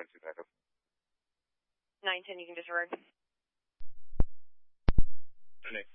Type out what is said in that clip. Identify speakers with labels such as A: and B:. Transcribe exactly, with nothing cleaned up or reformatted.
A: nine two backup.
B: nine ten, you can disregard.
A: Nick.